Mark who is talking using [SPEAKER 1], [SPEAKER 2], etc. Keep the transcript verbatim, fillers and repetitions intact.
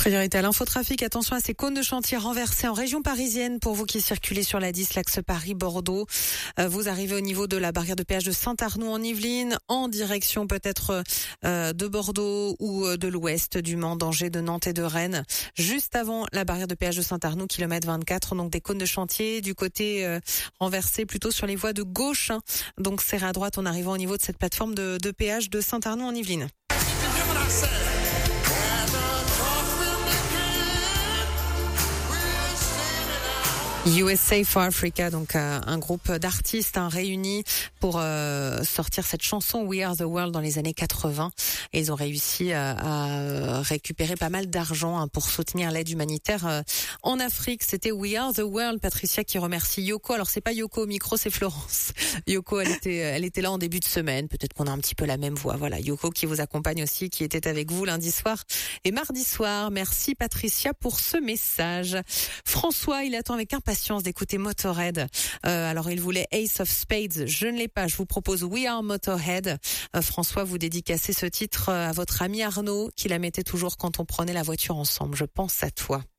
[SPEAKER 1] Priorité à l'infotrafic, attention à ces cônes de chantier renversés en région parisienne pour vous qui circulez sur la dix, l'axe Paris-Bordeaux. Euh, vous arrivez au niveau de la barrière de péage de Saint-Arnoux en Yvelines, en direction peut-être euh, de Bordeaux ou de l'ouest du Mans, d'Angers, de Nantes et de Rennes. Juste avant la barrière de péage de Saint-Arnoux, kilomètre vingt-quatre, donc des cônes de chantier du côté euh, renversé plutôt sur les voies de gauche. Hein. Donc serré à droite en arrivant au niveau de cette plateforme de, de péage de Saint-Arnoux en Yvelines. U S A for Africa, donc euh, un groupe d'artistes hein, réunis pour euh, sortir cette chanson We Are the World dans les années quatre-vingts. Et ils ont réussi euh, à récupérer pas mal d'argent hein, pour soutenir l'aide humanitaire euh, en Afrique. C'était We Are the World. Patricia qui remercie Yoko. Alors c'est pas Yoko au micro, c'est Florence. Yoko, elle était, elle était là en début de semaine. Peut-être qu'on a un petit peu la même voix. Voilà, Yoko qui vous accompagne aussi, qui était avec vous lundi soir et mardi soir. Merci Patricia pour ce message. François, il attend avec impatience d'écouter Motorhead. Euh, alors il voulait Ace of Spades, je ne l'ai pas. Je vous propose We Are Motorhead. Euh, François, vous dédicacez ce titre à votre ami Arnaud, qui la mettait toujours quand on prenait la voiture ensemble. Je pense à toi.